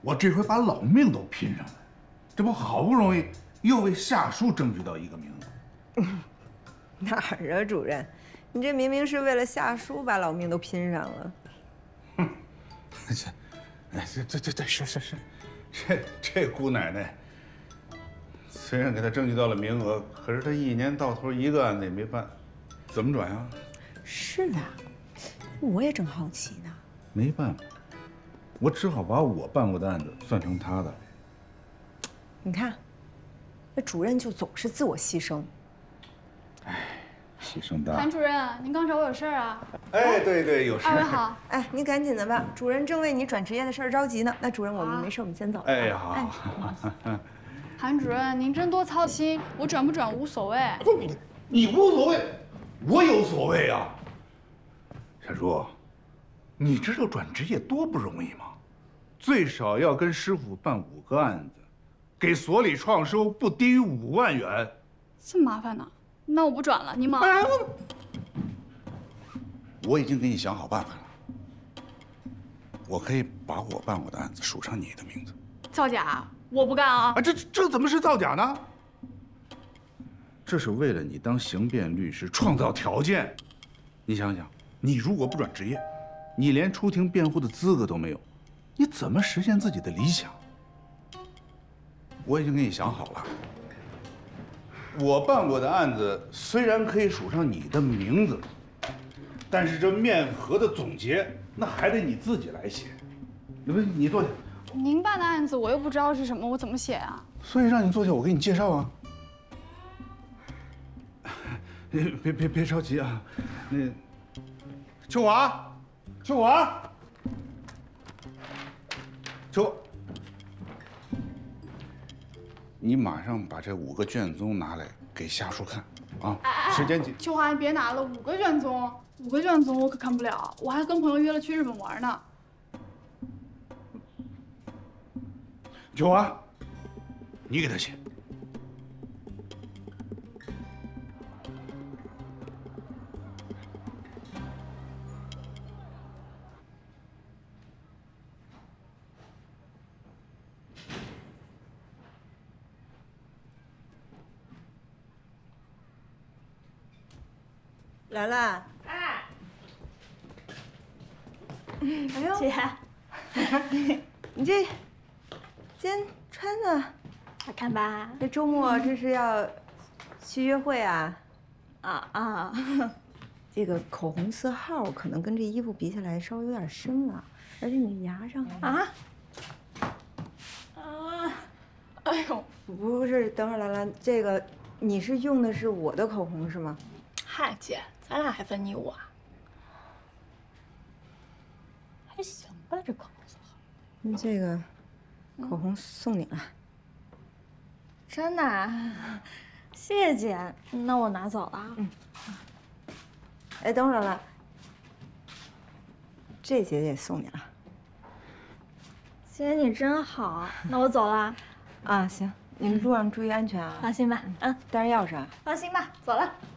我这回把老命都拼上了，这不好不容易又为夏叔争取到一个名额。 哪儿啊，主任？你这明明是为了夏叔把老命都拼上了。 哼，是，这姑奶奶，虽然给她争取到了名额，可是她一年到头一个案子也没办，怎么转呀？ 是啊，我也正好奇呢。 没办法，我只好把我办过的案子算成她的。 你看，那主任就总是自我牺牲。 哎，牺牲大。 韩主任，您刚找我有事儿啊？ 哎，对，有事。 二位好。 哎，你赶紧的吧，主任正为你转职业的事儿着急呢。那主任，我们没事，我们先走了。 哎，好。 韩主任，您真多操心，我转不转无所谓。 你无所谓，我有所谓啊。夏叔，你知道转职业多不容易吗？最少要跟师傅办5个案子，给所里创收不低于5万元。 这么麻烦呢？那我不转了，您忙。 我已经给你想好办法了，我可以把我办过的案子署上你的名字。 造假，我不干啊！ 这怎么是造假呢？这是为了你当刑辩律师创造条件。你想想，你如果不转职业，你连出庭辩护的资格都没有，你怎么实现自己的理想？我已经给你想好了，我办过的案子虽然可以署上你的名字，但是这面和的总结那还得你自己来写。你坐下。 您办的案子我又不知道是什么，我怎么写啊？ 所以让你坐下，我给你介绍啊。别着急啊，那秋华，你马上把这5个卷宗拿来给夏叔看啊！时间紧。 秋华，你别拿了，5个卷宗，5个卷宗我可看不了，我还跟朋友约了去日本玩呢。 秋华，你给他写。 兰兰， 哎， 哎呦， 姐， 你这今天穿的， 好看吧？ 这周末这是要去约会啊？ 啊， 这个口红色号可能跟这衣服比起来稍微有点深了，而且你牙上啊，哎呦， 不是，等会儿兰兰，这个你是用的是我的口红是吗？ 嗨，姐，咱俩还分你我啊？还行吧，这口红色号。 那这个口红送你了。 真的啊？谢谢姐，那我拿走了。 哎，等会儿兰兰，这姐也送你了。 姐你真好，那我走了。 啊，行，你们路上注意安全啊。 放心吧， 带着钥匙啊。 放心吧，走了。